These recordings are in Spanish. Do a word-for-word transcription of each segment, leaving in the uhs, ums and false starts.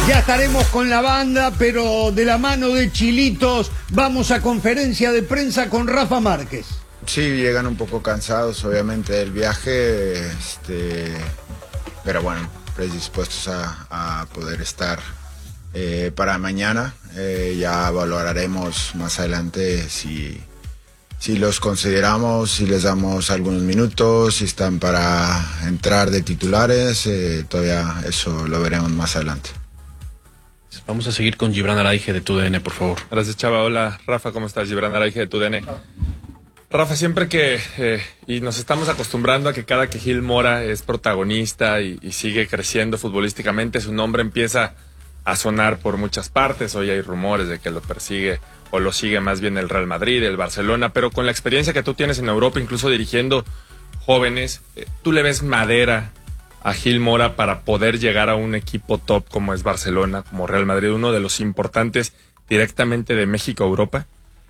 Ya estaremos con la banda, pero de la mano de Chilitos vamos a conferencia de prensa con Rafa Márquez. Sí, llegan un poco cansados, obviamente, del viaje, este, pero bueno, predispuestos a, a poder estar eh, para mañana. Eh, ya valoraremos más adelante si, si los consideramos, si les damos algunos minutos, si están para entrar de titulares, eh, todavía eso lo veremos más adelante. Vamos a seguir con Gibran Araige de T U D N, por favor. Gracias, Chava. Hola, Rafa, ¿cómo estás? Gibran Araige de T U D N. Rafa, siempre que, eh, y nos estamos acostumbrando a que cada que Gil Mora es protagonista y, y sigue creciendo futbolísticamente, su nombre empieza a sonar por muchas partes. Hoy hay rumores de que lo persigue o lo sigue más bien el Real Madrid, el Barcelona, pero con la experiencia que tú tienes en Europa, incluso dirigiendo jóvenes, eh, ¿tú le ves madera a Gil Mora para poder llegar a un equipo top como es Barcelona, como Real Madrid, uno de los importantes directamente de México a Europa?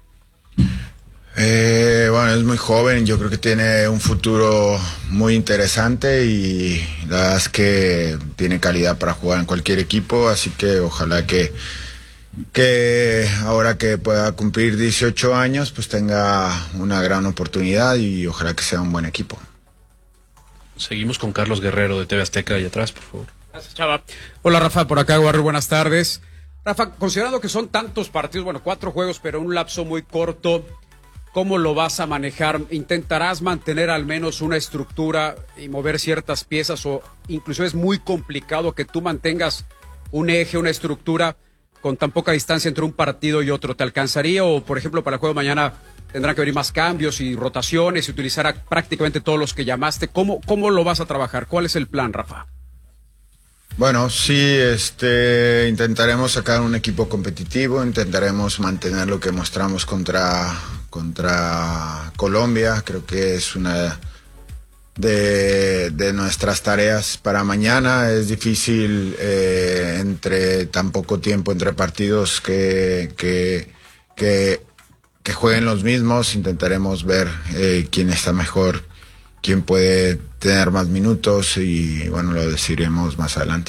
Eh, bueno, es muy joven, yo creo que tiene un futuro muy interesante y la verdad es que tiene calidad para jugar en cualquier equipo, así que ojalá que, que ahora que pueda cumplir dieciocho años, pues tenga una gran oportunidad y ojalá que sea un buen equipo. Seguimos con Carlos Guerrero de T V Azteca y atrás, por favor. Gracias, Chava. Hola, Rafa, por acá, Guarri, buenas tardes. Rafa, considerando que son tantos partidos, bueno, cuatro juegos, pero un lapso muy corto, ¿cómo lo vas a manejar? ¿Intentarás mantener al menos una estructura y mover ciertas piezas o incluso es muy complicado que tú mantengas un eje, una estructura con tan poca distancia entre un partido y otro? ¿Te alcanzaría o, por ejemplo, para el juego de mañana tendrán que venir más cambios y rotaciones y utilizar a prácticamente todos los que llamaste? ¿Cómo, cómo lo vas a trabajar? ¿Cuál es el plan, Rafa? Bueno, sí, este, intentaremos sacar un equipo competitivo, intentaremos mantener lo que mostramos contra, contra Colombia. Creo que es una de, de nuestras tareas para mañana. Es difícil eh, entre tan poco tiempo entre partidos que, que, que, que jueguen los mismos. Intentaremos ver eh, quién está mejor, quién puede tener más minutos y bueno, lo decidiremos más adelante.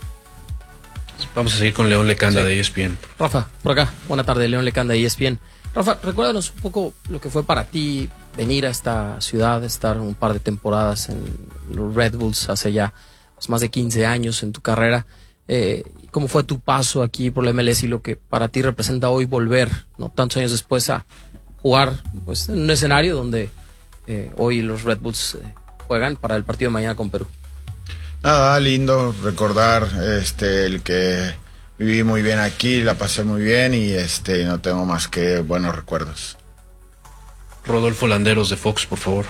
Vamos a seguir con León Lecanda, sí, de E S P N. Rafa, por acá, buena tarde, León Lecanda de E S P N. Rafa, recuérdanos un poco lo que fue para ti venir a esta ciudad, estar un par de temporadas en los Red Bulls hace ya pues, más de quince años en tu carrera. Eh, ¿Cómo fue tu paso aquí por la M L S y lo que para ti representa hoy volver, no tantos años después, a jugar pues, en un escenario donde eh, hoy los Red Bulls eh, juegan para el partido de mañana con Perú? Nada, lindo recordar este el que viví muy bien aquí, la pasé muy bien y este no tengo más que buenos recuerdos. Rodolfo Landeros de Fox, por favor.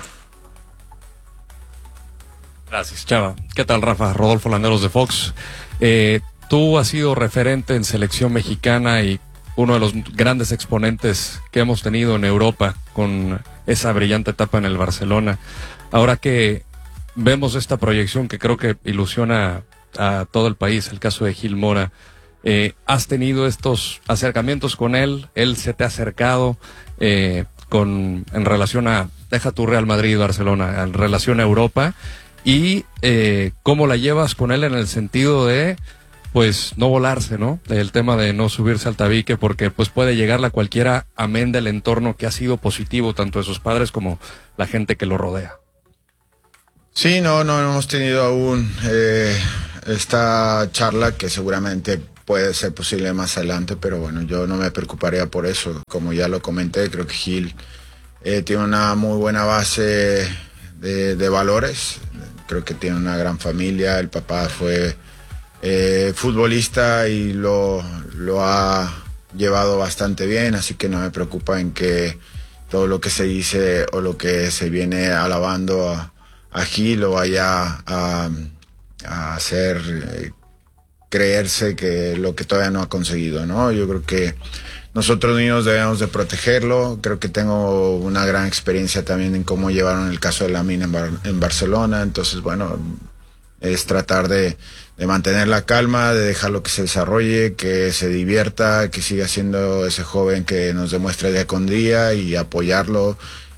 Gracias, Chava. ¿Qué tal, Rafa? Rodolfo Landeros de Fox. Eh, tú has sido referente en selección mexicana y uno de los grandes exponentes que hemos tenido en Europa con esa brillante etapa en el Barcelona. Ahora que vemos esta proyección que creo que ilusiona a todo el país, el caso de Gil Mora, eh, ¿has tenido estos acercamientos con él? ¿Él se te ha acercado eh, con en relación a, deja tu Real Madrid y Barcelona, en relación a Europa? Y eh, ¿cómo la llevas con él en el sentido de pues no volarse, ¿no? El tema de no subirse al tabique porque pues puede llegarle a cualquiera, amén del entorno que ha sido positivo tanto de sus padres como la gente que lo rodea. Sí, no, no hemos tenido aún eh, esta charla que seguramente puede ser posible más adelante, pero bueno, yo no me preocuparía por eso. Como ya lo comenté, creo que Gil eh, tiene una muy buena base de, de valores. Creo que tiene una gran familia. El papá fue eh, futbolista y lo, lo ha llevado bastante bien, así que no me preocupa en que todo lo que se dice o lo que se viene alabando a a Gil lo vaya a, a hacer eh, creerse que lo que todavía no ha conseguido, ¿no? Yo creo que nosotros niños debemos de protegerlo. Creo que tengo una gran experiencia también en cómo llevaron el caso de Lamine en, Bar en Barcelona, entonces bueno, es tratar de, de mantener la calma, de dejarlo que se desarrolle, que se divierta, que siga siendo ese joven que nos demuestra día con día y apoyarlo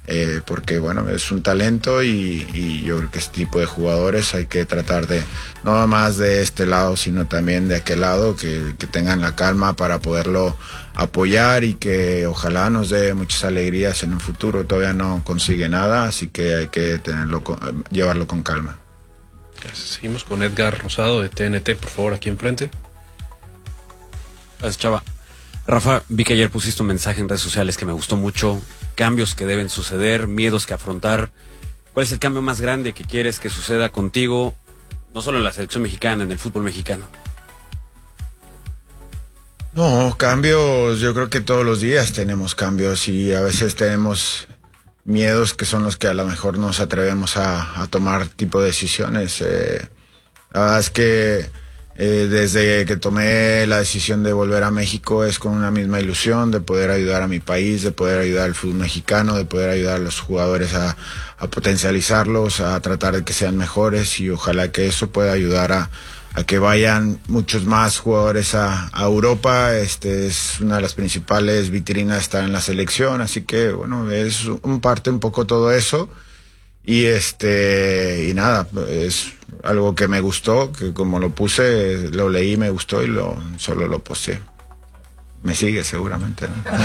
eh, porque bueno, es un talento y, y yo creo que este tipo de jugadores hay que tratar de, no más de este lado, sino también de aquel lado, que, que tengan la calma para poderlo apoyar y que ojalá nos dé muchas alegrías en un futuro. Todavía no consigue nada, así que hay que tenerlo con, llevarlo con calma. Seguimos con Edgar Rosado de T N T, por favor, aquí enfrente. Gracias, Chava. Rafa, vi que ayer pusiste un mensaje en redes sociales que me gustó mucho. Cambios que deben suceder, miedos que afrontar. ¿Cuál es el cambio más grande que quieres que suceda contigo, no solo en la selección mexicana, en el fútbol mexicano? No, cambios, yo creo que todos los días tenemos cambios y a veces tenemos miedos que son los que a lo mejor nos atrevemos a, a tomar tipo de decisiones. Eh, la verdad es que eh, desde que tomé la decisión de volver a México es con una misma ilusión de poder ayudar a mi país, de poder ayudar al fútbol mexicano, de poder ayudar a los jugadores a, a potencializarlos, a tratar de que sean mejores y ojalá que eso pueda ayudar a a que vayan muchos más jugadores a, a Europa. Este es una de las principales vitrinas, estar en la selección, así que bueno, es un parte un poco todo eso y este y nada, es algo que me gustó, que como lo puse, lo leí, me gustó y lo solo lo posté. Me sigue seguramente,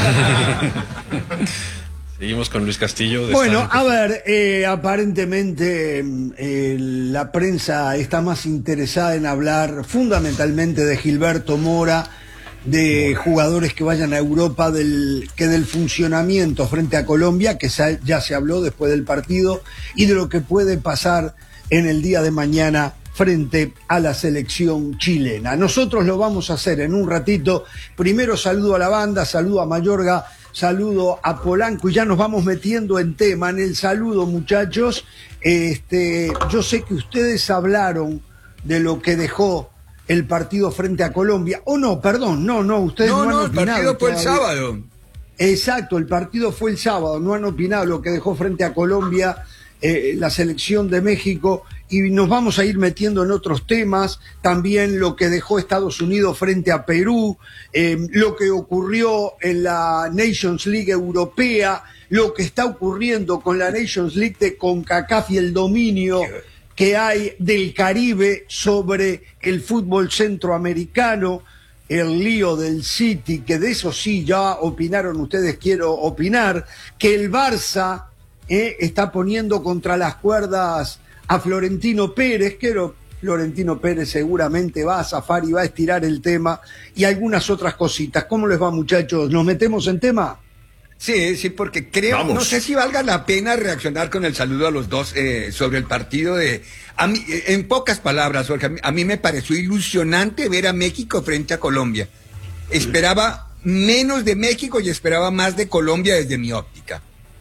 ¿no? Seguimos con Luis Castillo. De bueno, Estadio. a ver, eh, aparentemente eh, la prensa está más interesada en hablar fundamentalmente de Gilberto Mora, de jugadores que vayan a Europa, del, que del funcionamiento frente a Colombia, que sa- ya se habló después del partido, y de lo que puede pasar en el día de mañana frente a la selección chilena. Nosotros lo vamos a hacer en un ratito. Primero saludo a la banda, saludo a Mayorga, saludo a Polanco y ya nos vamos metiendo en tema. En el saludo, muchachos, este, yo sé que ustedes hablaron de lo que dejó el partido frente a Colombia. O oh, no, perdón, no, no, ustedes no, no han no, opinado. el partido fue el todavía. sábado. Exacto, el partido fue el sábado, no han opinado lo que dejó frente a Colombia eh, la selección de México y nos vamos a ir metiendo en otros temas, también lo que dejó Estados Unidos frente a Perú, eh, lo que ocurrió en la Nations League europea, lo que está ocurriendo con la Nations League de CONCACAF y el dominio que hay del Caribe sobre el fútbol centroamericano, el lío del City, que de eso sí ya opinaron ustedes, quiero opinar, que el Barça eh, está poniendo contra las cuerdas a Florentino Pérez, que Florentino Pérez seguramente va a zafar y va a estirar el tema, y algunas otras cositas. ¿Cómo les va, muchachos? ¿Nos metemos en tema? Sí, sí, porque creo, Vamos. no sé si valga la pena reaccionar con el saludo a los dos eh, sobre el partido de... A mí, eh, en pocas palabras, Jorge, a mí, a mí me pareció ilusionante ver a México frente a Colombia. Esperaba menos de México y esperaba más de Colombia desde mi óptica.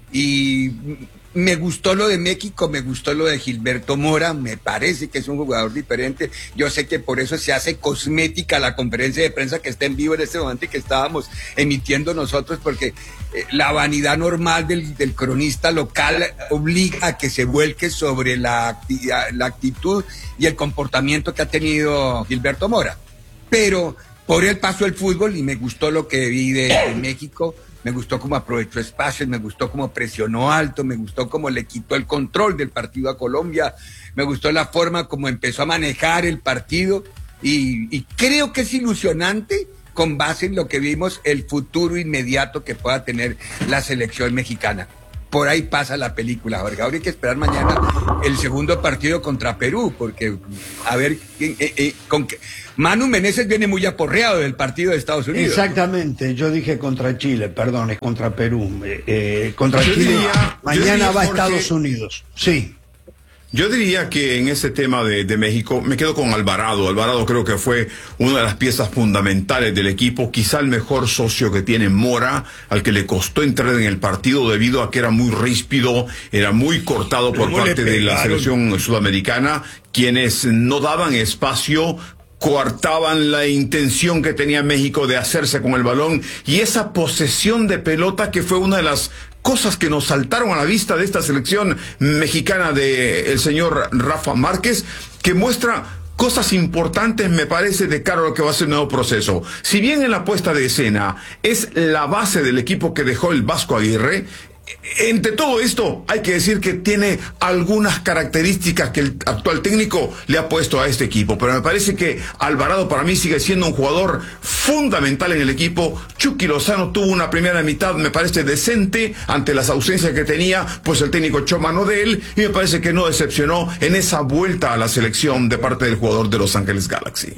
Y me gustó lo de México, me gustó lo de Gilberto Mora, me parece que es un jugador diferente. Yo sé que por eso se hace cosmética la conferencia de prensa que está en vivo en este momento y que estábamos emitiendo nosotros, porque eh, la vanidad normal del, del cronista local obliga a que se vuelque sobre la, acti- la actitud y el comportamiento que ha tenido Gilberto Mora. Pero por él pasó el fútbol y me gustó lo que vi de, de México. Me gustó cómo aprovechó espacios, me gustó cómo presionó alto, me gustó cómo le quitó el control del partido a Colombia, me gustó la forma como empezó a manejar el partido y, y creo que es ilusionante con base en lo que vimos el futuro inmediato que pueda tener la selección mexicana. Por ahí pasa la película, Jorge. Ahora hay que esperar mañana el segundo partido contra Perú, porque a ver, eh, eh, con que Manu Meneses viene muy aporreado del partido de Estados Unidos. Exactamente, yo dije contra Chile, perdón, es contra Perú. Eh, eh, contra Yo Chile, diría- mañana yo diría, va a Jorge, Estados Unidos. Sí. Yo diría que en ese tema de, de México me quedo con Alvarado. Alvarado creo que fue una de las piezas fundamentales del equipo, quizá el mejor socio que tiene Mora, al que le costó entrar en el partido debido a que era muy ríspido, era muy cortado por ¿Cómo le parte de la pegaron? selección sudamericana, quienes no daban espacio, coartaban la intención que tenía México de hacerse con el balón y esa posesión de pelota que fue una de las cosas que nos saltaron a la vista de esta selección mexicana de el señor Rafa Márquez, que muestra cosas importantes, me parece, de cara a lo que va a ser un nuevo proceso. Si bien en la puesta de escena es la base del equipo que dejó el Vasco Aguirre, Entre todo esto, hay que decir que tiene algunas características que el actual técnico le ha puesto a este equipo, pero me parece que Alvarado para mí sigue siendo un jugador fundamental en el equipo. Chucky Lozano tuvo una primera mitad, me parece, decente ante las ausencias que tenía, pues el técnico echó mano de él, y me parece que no decepcionó en esa vuelta a la selección de parte del jugador de Los Ángeles Galaxy.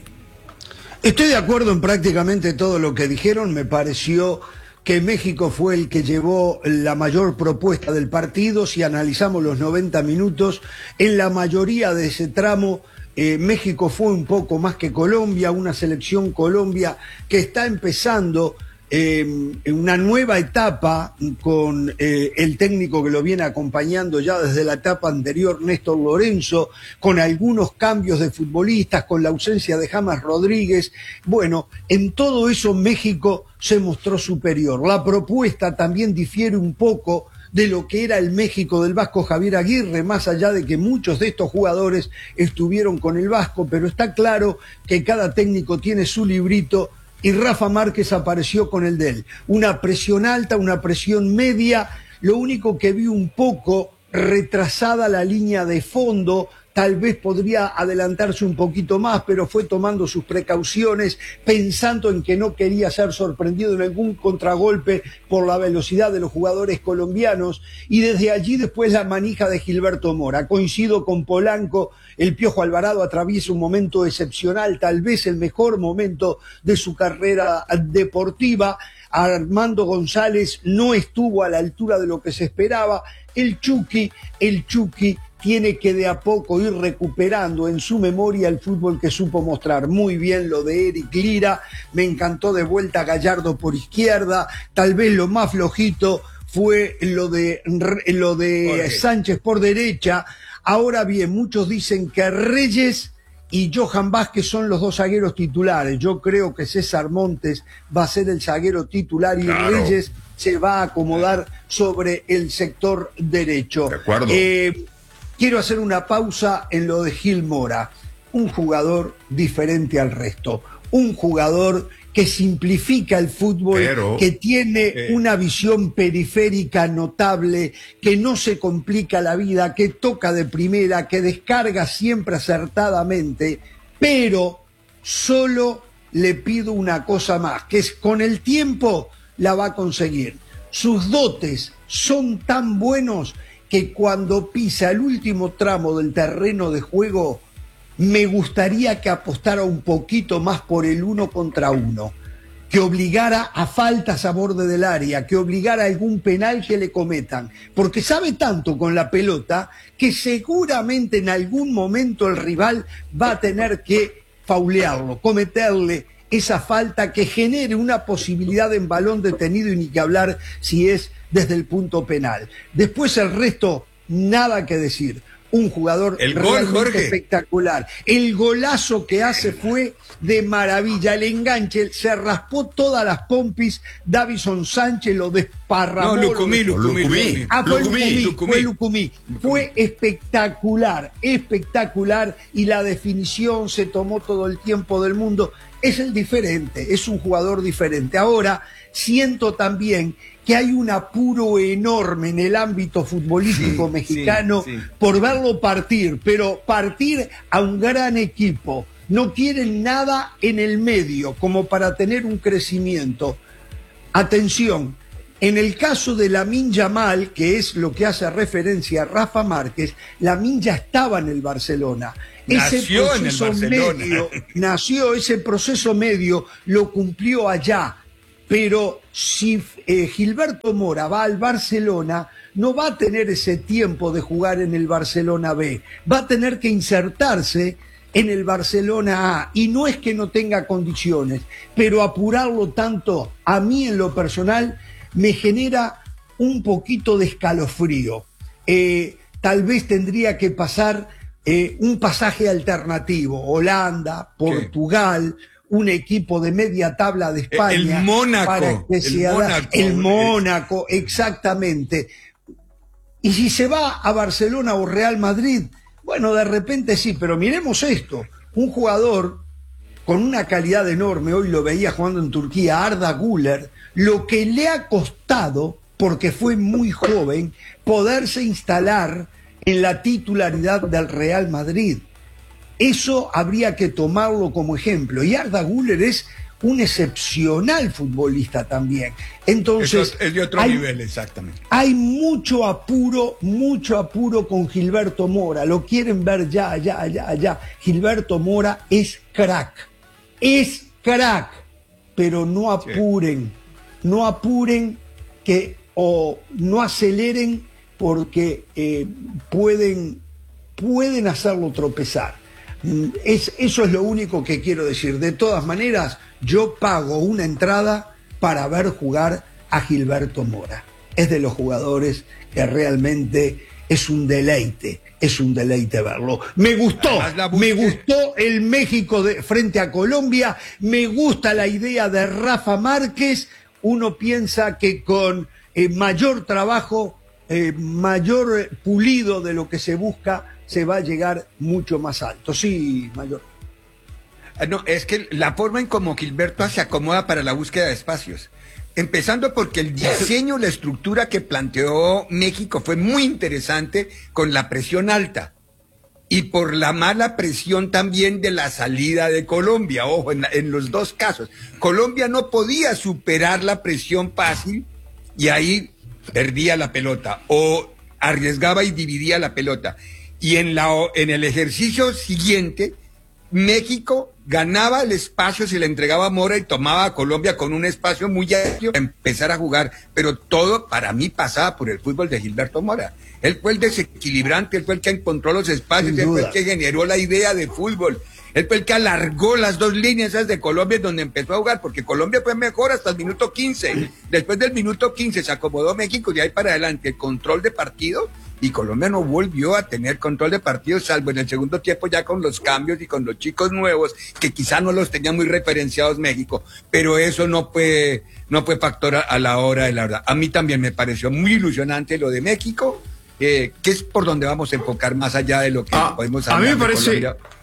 Estoy de acuerdo en prácticamente todo lo que dijeron. Me pareció que México fue el que llevó la mayor propuesta del partido. Si analizamos los noventa minutos, en la mayoría de ese tramo, eh, México fue un poco más que Colombia, una selección Colombia que está empezando eh, una nueva etapa con eh, el técnico que lo viene acompañando ya desde la etapa anterior, Néstor Lorenzo, con algunos cambios de futbolistas, con la ausencia de James Rodríguez. Bueno, en todo eso México se mostró superior. La propuesta también difiere un poco de lo que era el México del Vasco Javier Aguirre, más allá de que muchos de estos jugadores estuvieron con el Vasco, pero está claro que cada técnico tiene su librito, y Rafa Márquez apareció con el de él. Una presión alta, una presión media, lo único que vi un poco retrasada la línea de fondo. Tal vez podría adelantarse un poquito más, pero fue tomando sus precauciones, pensando en que no quería ser sorprendido en algún contragolpe por la velocidad de los jugadores colombianos, y desde allí después la manija de Gilberto Mora. Coincido con Polanco, el Piojo Alvarado atraviesa un momento excepcional, tal vez el mejor momento de su carrera deportiva. Armando González no estuvo a la altura de lo que se esperaba. El Chucky, el Chucky tiene que de a poco ir recuperando en su memoria el fútbol que supo mostrar. Muy bien lo de Eric Lira, me encantó de vuelta Gallardo por izquierda, tal vez lo más flojito fue lo de, lo de Sánchez por derecha. Ahora bien, muchos dicen que Reyes y Johan Vázquez son los dos zagueros titulares. Yo creo que César Montes va a ser el zaguero titular y claro, Reyes se va a acomodar sobre el sector derecho. De acuerdo. Eh, quiero hacer una pausa en lo de Gil Mora. Un jugador diferente al resto. Un jugador que simplifica el fútbol, pero, que tiene eh, una visión periférica notable, que no se complica la vida, que toca de primera, que descarga siempre acertadamente, pero solo le pido una cosa más, que es con el tiempo la va a conseguir. Sus dotes son tan buenos que cuando pisa el último tramo del terreno de juego, me gustaría que apostara un poquito más por el uno contra uno, que obligara a faltas a borde del área, que obligara a algún penal que le cometan, porque sabe tanto con la pelota que seguramente en algún momento el rival va a tener que faulearlo, cometerle esa falta que genere una posibilidad en balón detenido, y ni que hablar si es desde el punto penal. Después el resto, nada que decir. Un jugador el gol, realmente Jorge. espectacular. El golazo que hace fue de maravilla. El enganche, se raspó todas las pompis. Davison Sánchez lo desparramó. No, Lucumí, lo Lucumí, Lucumí. Ah, fue Lucumí, Lucumí, Lucumí. fue Lucumí. Fue espectacular, espectacular. Y la definición se tomó todo el tiempo del mundo. Es el diferente, es un jugador diferente. Ahora, siento también que hay un apuro enorme en el ámbito futbolístico sí, mexicano sí, sí. por verlo partir, pero partir a un gran equipo. No quieren nada en el medio como para tener un crecimiento. Atención, en el caso de Lamine Yamal, que es lo que hace referencia a Rafa Márquez, Lamine ya estaba en el Barcelona. Ese nació en el Barcelona. Medio, nació, ese proceso medio lo cumplió allá. Pero si eh, Gilberto Mora va al Barcelona, no va a tener ese tiempo de jugar en el Barcelona B. Va a tener que insertarse en el Barcelona A. Y no es que no tenga condiciones, pero apurarlo tanto, a mí en lo personal, me genera un poquito de escalofrío. Eh, tal vez tendría que pasar eh, un pasaje alternativo. Holanda, Portugal... ¿Qué? Un equipo de media tabla de España. El Mónaco. Para que el, se Mónaco el Mónaco, exactamente. Y si se va a Barcelona o Real Madrid, bueno, de repente sí, pero miremos esto. Un jugador con una calidad enorme, hoy lo veía jugando en Turquía, Arda Güler, lo que le ha costado porque fue muy joven, poderse instalar en la titularidad del Real Madrid. Eso habría que tomarlo como ejemplo. Y Arda Güler es un excepcional futbolista también. Entonces, Eso es de otro hay, nivel, exactamente. Hay mucho apuro, mucho apuro con Gilberto Mora. Lo quieren ver ya, ya, ya, ya. Gilberto Mora es crack. Es crack. Pero no apuren. Sí. No apuren que, o no aceleren porque eh, pueden, pueden hacerlo tropezar. Es, eso es lo único que quiero decir. De todas maneras, yo pago una entrada para ver jugar a Gilberto Mora. Es de los jugadores que realmente es un deleite, es un deleite verlo. Me gustó, me gustó el México de, frente a Colombia, me gusta la idea de Rafa Márquez. Uno piensa que con eh, mayor trabajo, eh, mayor pulido de lo que se busca, se va a llegar mucho más alto. Sí, Mayor. No, es que la forma en cómo Gilberto se acomoda para la búsqueda de espacios. Empezando porque el diseño, la estructura que planteó México fue muy interesante con la presión alta. Y por la mala presión también de la salida de Colombia. Ojo, en, en los dos casos. Colombia no podía superar la presión fácil y ahí perdía la pelota. O arriesgaba y dividía la pelota. Y en, la, en el ejercicio siguiente, México ganaba el espacio, se le entregaba a Mora y tomaba a Colombia con un espacio muy amplio para empezar a jugar. Pero todo para mí pasaba por el fútbol de Gilberto Mora. Él fue el desequilibrante, él fue el que encontró los espacios, él fue el que generó la idea de fútbol. Él fue el que alargó las dos líneas esas de Colombia donde empezó a jugar, porque Colombia fue mejor hasta el minuto quince. Después del minuto quince se acomodó México y ahí para adelante el control de partido. Y Colombia no volvió a tener control de partidos, salvo en el segundo tiempo ya con los cambios y con los chicos nuevos, que quizá no los tenía muy referenciados México, pero eso no fue, no fue factor a, a la hora de la verdad. A mí también me pareció muy ilusionante lo de México, eh, que es por donde vamos a enfocar más allá de lo que ah, podemos hablar. A mí me parece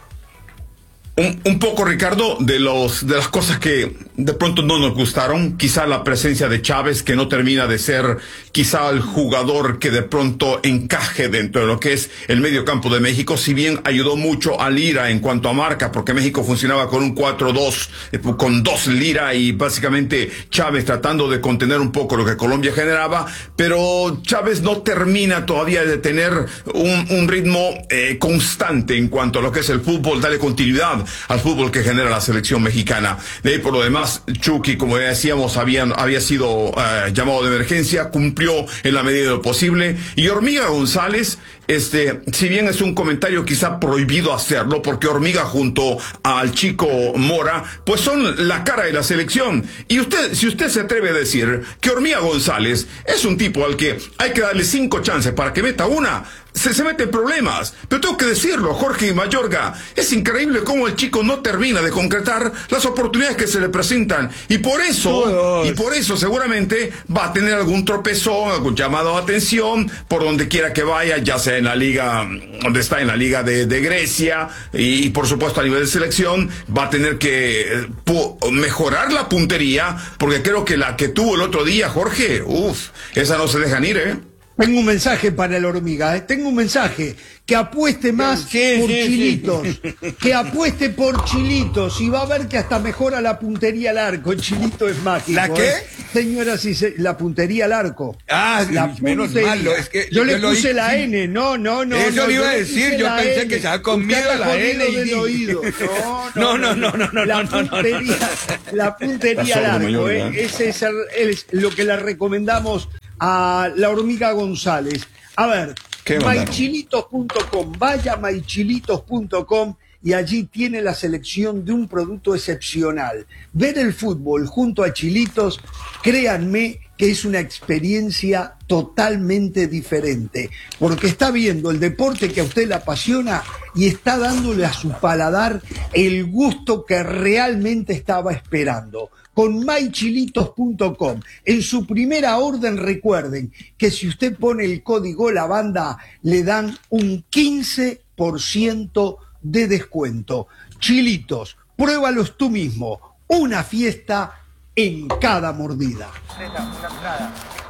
un, un poco, Ricardo, de los de las cosas que de pronto no nos gustaron, quizá la presencia de Chávez, que no termina de ser quizá el jugador que de pronto encaje dentro de lo que es el medio campo de México, si bien ayudó mucho a Lira en cuanto a marca, porque México funcionaba con un cuatro dos, con dos Lira y básicamente Chávez tratando de contener un poco lo que Colombia generaba, pero Chávez no termina todavía de tener un, un ritmo eh, constante en cuanto a lo que es el fútbol, darle continuidad al fútbol que genera la selección mexicana. De ahí por lo demás, Chucky, como ya decíamos, había, había sido uh, llamado de emergencia, cumplió en la medida de lo posible. Y Hormiga González, este, si bien es un comentario quizá prohibido hacerlo, porque Hormiga junto al chico Mora, pues son la cara de la selección. Y usted, si usted se atreve a decir que Hormiga González es un tipo al que hay que darle cinco chances para que meta una, se, se mete en problemas. Pero tengo que decirlo, Jorge Mayorga, es increíble cómo el chico no termina de concretar las oportunidades que se le presentan. Y por eso, y por eso seguramente va a tener algún tropezón, algún llamado de atención, por donde quiera que vaya, ya sea en la liga, donde está en la liga de, de Grecia, y, y por supuesto a nivel de selección, va a tener que eh, mejorar la puntería, porque creo que la que tuvo el otro día, Jorge, uff, esa no se dejan ir, ¿eh? Tengo un mensaje para el Hormiga, ¿eh? Tengo un mensaje, que apueste más sí, por sí, chilitos, sí. que apueste por chilitos, y va a ver que hasta mejora la puntería al arco. El chilito es mágico. ¿La qué? ¿eh? Señora, sí, la puntería al arco. Ah, la menos mal, es que yo, yo le puse oí, la sí. N, no, no, no. Eso no, le iba a yo decir, yo pensé N. que se había comido la N y del oído. No, no, no, no, no, la no, no, puntería, no. La puntería al arco, mayor, ¿eh? Ese es, el, es lo que le recomendamos a la Hormiga González. A ver, maichilitos punto com, vaya a maichilitos punto com y allí tiene la selección de un producto excepcional. Ver el fútbol junto a Chilitos, créanme que es una experiencia totalmente diferente, porque está viendo el deporte que a usted le apasiona y está dándole a su paladar el gusto que realmente estaba esperando. Con maichilitos punto com. En su primera orden recuerden que si usted pone el código LAVANDA le dan un quince por ciento de descuento. Chilitos, pruébalos tú mismo. Una fiesta en cada mordida.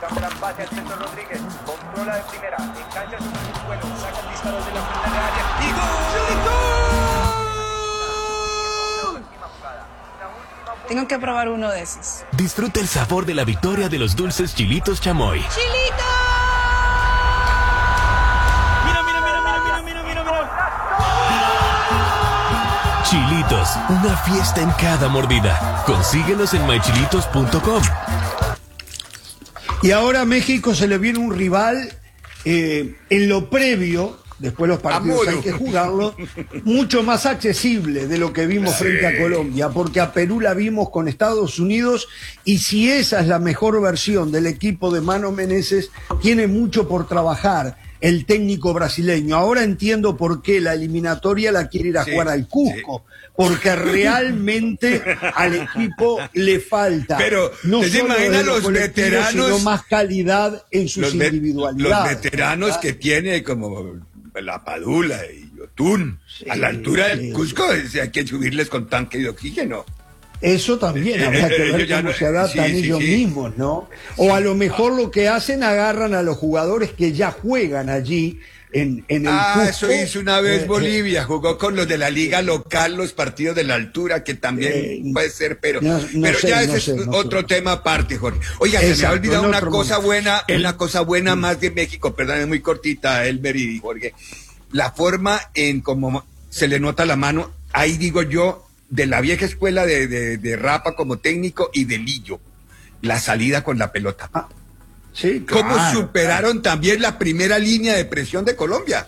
un gran pase al centro Rodríguez, controla de primera, engancha su vuelo, saca el disparo de la frente de área y ¡gol! Tengo que probar uno de esos. Disfruta el sabor de la victoria de los dulces Chilitos Chamoy. ¡Chilito! Mira, mira, mira, mira, mira, mira, mira, mira. Chilitos, una fiesta en cada mordida. Consíguelos en my chilitos punto com. Y ahora a México se le viene un rival eh, en lo previo, después los partidos hay que jugarlo, mucho más accesible de lo que vimos sí. frente a Colombia, porque a Perú la vimos con Estados Unidos, y si esa es la mejor versión del equipo de Mano Menezes, tiene mucho por trabajar el técnico brasileño. Ahora entiendo por qué la eliminatoria la quiere ir a sí, jugar al Cusco, sí. porque realmente al equipo le falta Pero, no ¿te solo imaginas los veteranos, sino más calidad en sus los individualidades? Los veteranos ¿verdad? Que tiene como la Padula y Yotun, sí, a la altura sí. del Cusco, hay que subirles con tanque de oxígeno. Eso también, habrá que ver cómo no, se adaptan sí, sí, ellos sí. mismos, ¿no? O a lo mejor lo que hacen, agarran a los jugadores que ya juegan allí en, en el Ah, Cusco. eso hizo una vez eh, Bolivia, jugó con los de la liga local, los partidos de la altura, que también eh, puede ser, pero, no, no pero sé, ya ese no es sé, no otro sé. tema aparte, Jorge. Oiga, Exacto, se me ha olvidado una cosa momento. buena, el... una cosa buena mm. más de México, perdón, es muy cortita, Elmer y Jorge. La forma en cómo se le nota la mano, ahí digo yo, de la vieja escuela de, de, de Rafa como técnico y de Lillo, la salida con la pelota. Ah, sí, claro, Cómo superaron claro. también la primera línea de presión de Colombia.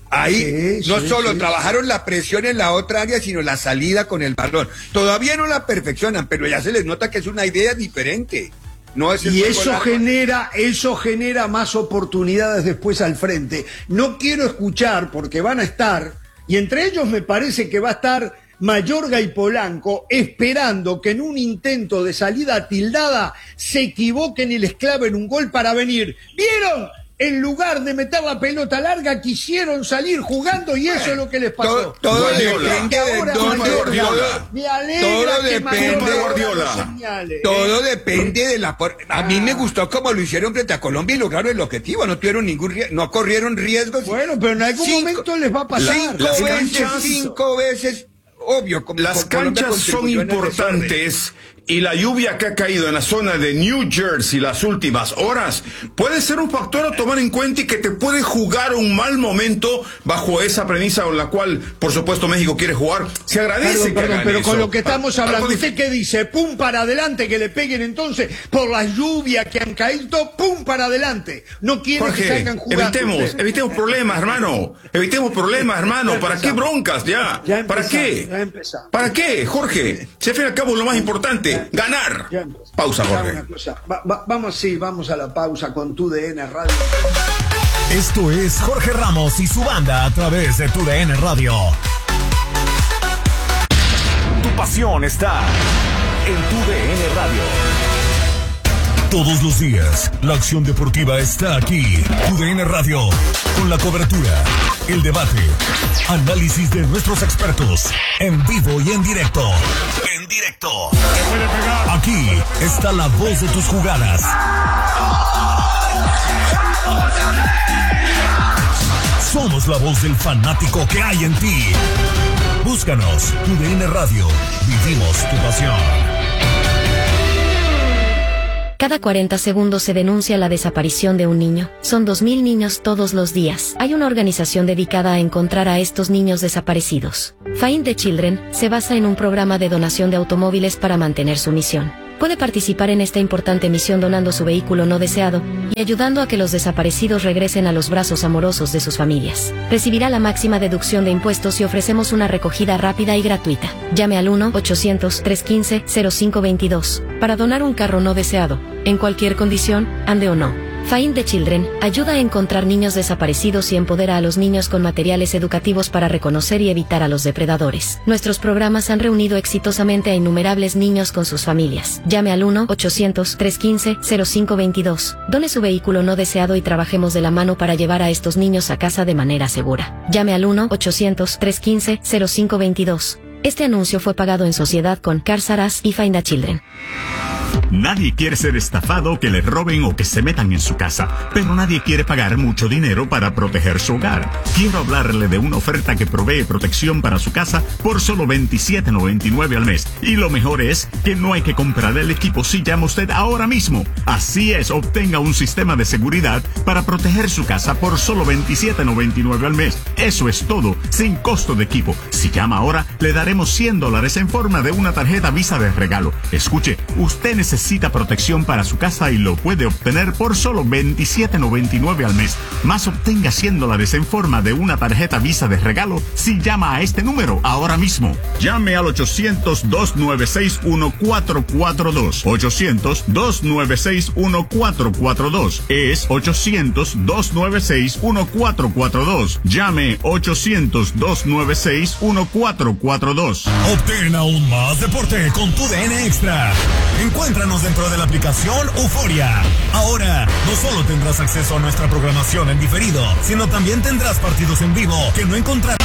Ahí sí, no sí, solo sí, trabajaron sí. la presión en la otra área, sino la salida con el balón. Todavía no la perfeccionan, pero ya se les nota que es una idea diferente. No es y eso largo. genera, eso genera más oportunidades después al frente. No quiero escuchar, porque van a estar, y entre ellos me parece que va a estar Mayorga y Polanco, esperando que en un intento de salida tildada se equivoquen y les claven un gol para venir. ¿Vieron? En lugar de meter la pelota larga, quisieron salir jugando y eso es lo que les pasó. Todo, todo depende de Don Guardiola. Me alegra todo que depende de Guardiola. Todo depende de la... A mí me gustó como lo hicieron frente a Colombia y lograron el objetivo. No tuvieron ningún riesgo, no corrieron riesgos. Bueno, pero en algún cinco, momento les va a pasar. Cinco las veces, canchas, cinco veces... Obvio, como, las canchas son importantes y la lluvia que ha caído en la zona de New Jersey las últimas horas puede ser un factor a tomar en cuenta y que te puede jugar un mal momento bajo esa premisa con la cual, por supuesto, México quiere jugar. Se agradece perdón, que perdón, pero eso. Con lo que estamos hablando, ¿usted qué dice? Pum para adelante, que le peguen entonces por la lluvia que han caído, pum para adelante. No quieren Jorge, que salgan jugando. Evitemos, usted. evitemos problemas, hermano. Evitemos problemas, hermano. Ya ¿Para qué broncas ya? ya ¿Para qué? Ya ¿Para qué, Jorge? Si al fin y al cabo lo más importante. Ganar. Pausa, Jorge. Va, va, vamos, sí, vamos a la pausa con Tu D N Radio. Esto es Jorge Ramos y su banda a través de Tu D N Radio. Tu pasión está en Tu D N Radio. Todos los días, la acción deportiva está aquí. Tu D N Radio, con la cobertura, el debate, análisis de nuestros expertos, en vivo y en directo. En directo. Aquí está la voz de tus jugadas. Somos la voz del fanático que hay en ti. Búscanos, Tu D N Radio. Vivimos tu pasión. Cada cuarenta segundos se denuncia la desaparición de un niño. Son dos mil niños todos los días. Hay una organización dedicada a encontrar a estos niños desaparecidos. Find the Children se basa en un programa de donación de automóviles para mantener su misión. Puede participar en esta importante misión donando su vehículo no deseado y ayudando a que los desaparecidos regresen a los brazos amorosos de sus familias. Recibirá la máxima deducción de impuestos y ofrecemos una recogida rápida y gratuita. Llame al uno ochocientos, trescientos quince, cero cinco veintidós para donar un carro no deseado, en cualquier condición, ande o no. Find the Children ayuda a encontrar niños desaparecidos y empodera a los niños con materiales educativos para reconocer y evitar a los depredadores. Nuestros programas han reunido exitosamente a innumerables niños con sus familias. Llame al uno ochocientos, trescientos quince, cero cinco veintidós. Done su vehículo no deseado y trabajemos de la mano para llevar a estos niños a casa de manera segura. Llame al uno ochocientos, trescientos quince, cero cinco veintidós. Este anuncio fue pagado en sociedad con Cars R Us y Find the Children. Nadie quiere ser estafado, que le roben o que se metan en su casa, pero nadie quiere pagar mucho dinero para proteger su hogar. Quiero hablarle de una oferta que provee protección para su casa por solo veintisiete noventa y nueve al mes. Y lo mejor es que no hay que comprar el equipo si llama usted ahora mismo. Así es, obtenga un sistema de seguridad para proteger su casa por solo veintisiete noventa y nueve al mes. Eso es todo, sin costo de equipo. Si llama ahora, le daremos cien dólares en forma de una tarjeta Visa de regalo. Escuche, usted necesita protección para su casa y lo puede obtener por solo veintisiete noventa y nueve al mes. Más obtenga cien dólares en forma de una tarjeta Visa de regalo si llama a este número ahora mismo. Llame al ochocientos, dos nueve seis, uno cuatro cuatro dos. ochocientos, dos nueve seis, uno cuatro cuatro dos. Es ochocientos, dos nueve seis, uno cuatro cuatro dos. Llame ochocientos, dos nueve seis, uno cuatro cuatro dos. Obtén aún más deporte con tu D N Extra. Encuéntranos dentro de la aplicación Euforia. Ahora, no solo tendrás acceso a nuestra programación en diferido, sino también tendrás partidos en vivo que no encontrarás.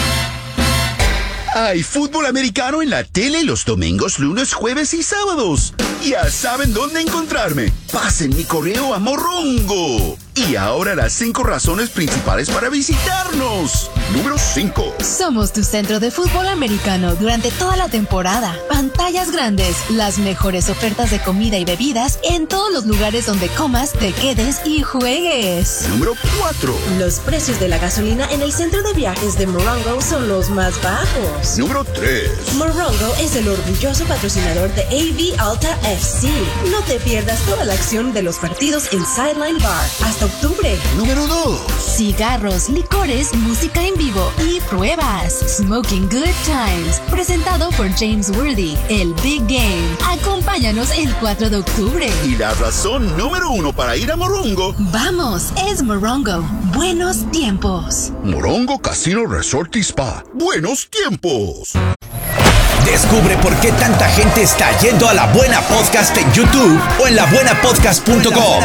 Hay fútbol americano en la tele los domingos, lunes, jueves y sábados. Ya saben dónde encontrarme. Pasen mi correo a Morongo. Y ahora las cinco razones principales para visitarnos. Número cinco. Somos tu centro de fútbol americano durante toda la temporada. Pantallas grandes, las mejores ofertas de comida y bebidas en todos los lugares donde comas, te quedes y juegues. Número cuatro. Los precios de la gasolina en el centro de viajes de Morongo son los más bajos. Número tres. Morongo es el orgulloso patrocinador de A V Alta F C. No te pierdas toda la acción de los partidos en Sideline Bar hasta octubre. Número dos. Cigarros, licores, música en vivo y pruebas. Smoking Good Times. Presentado por James Worthy, el Big Game. Acompáñanos el cuatro de octubre. Y la razón número uno para ir a Morongo. Vamos, es Morongo. Buenos tiempos. Morongo Casino Resort y Spa. Buenos tiempos. Descubre por qué tanta gente está yendo a La Buena Podcast en YouTube o en la buena podcast punto com.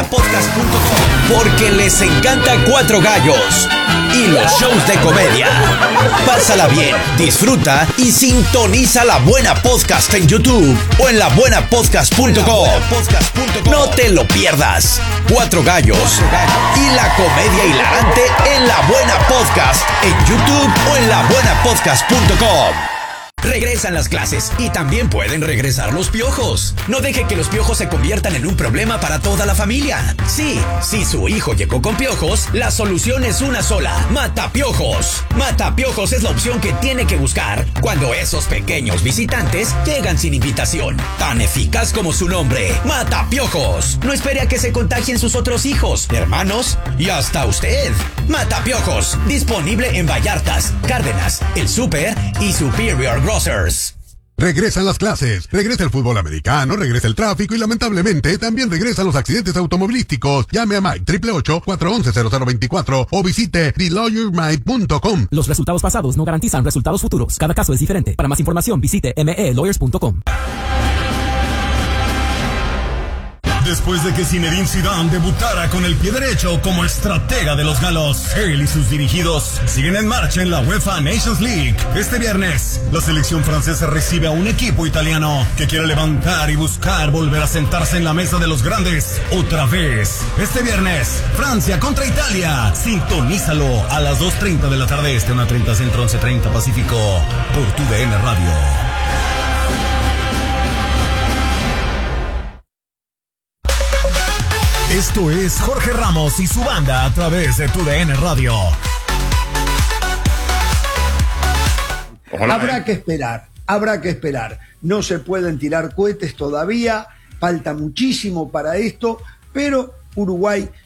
Porque les encanta Cuatro Gallos y los shows de comedia. Pásala bien, disfruta y sintoniza La Buena Podcast en YouTube o en la buena podcast punto com. No te lo pierdas. Cuatro Gallos y la comedia hilarante en La Buena Podcast en YouTube o en la buena podcast punto com. Regresan las clases y también pueden regresar los piojos. No deje que los piojos se conviertan en un problema para toda la familia. Sí, si su hijo llegó con piojos, la solución es una sola: Matapiojos. Matapiojos es la opción que tiene que buscar cuando esos pequeños visitantes llegan sin invitación. Tan eficaz como su nombre, Matapiojos. No espere a que se contagien sus otros hijos, hermanos y hasta usted. Matapiojos, disponible en Vallartas, Cárdenas, El Súper y Superior Grocers. Regresan las clases, regresa el fútbol americano, regresa el tráfico y lamentablemente también regresan los accidentes automovilísticos. Llame a Mike ocho ocho ocho, cuatro uno cero, cero cero dos cuatro o visite the lawyer mike punto com. Los resultados pasados no garantizan resultados futuros. Cada caso es diferente. Para más información visite m e lawyers punto com. Después de que Zinedine Zidane debutara con el pie derecho como estratega de los galos, él y sus dirigidos siguen en marcha en la UEFA Nations League. Este viernes, la selección francesa recibe a un equipo italiano que quiere levantar y buscar volver a sentarse en la mesa de los grandes otra vez. Este viernes, Francia contra Italia. Sintonízalo a las dos treinta de la tarde este, una treinta centro, once treinta pacífico, por tu D N Radio. Esto es Jorge Ramos y su banda a través de tu D N Radio. Hola. Habrá que esperar, habrá que esperar. No se pueden tirar cohetes todavía, falta muchísimo para esto, pero Uruguay